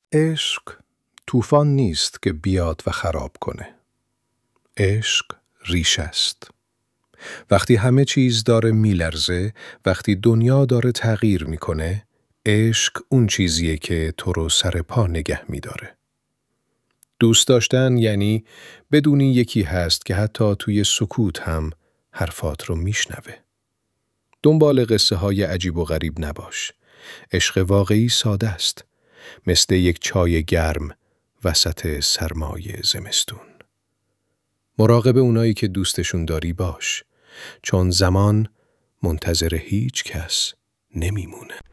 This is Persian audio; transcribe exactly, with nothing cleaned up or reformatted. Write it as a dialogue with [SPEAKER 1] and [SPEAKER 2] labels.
[SPEAKER 1] عشق طوفان نیست که بیاد و خراب کنه. عشق ریش است. وقتی همه چیز داره میلرزه، وقتی دنیا داره تغییر میکنه، عشق اون چیزیه که تو رو سر پا نگه میداره. دوست داشتن یعنی بدونی یکی هست که حتی توی سکوت هم حرفات رو میشنوه. دنبال قصه های عجیب و غریب نباش. عشق واقعی ساده است. مثل یک چای گرم وسط سرمای زمستون. مراقب اونایی که دوستشون داری باش. چون زمان منتظر هیچ کس نمیمونه.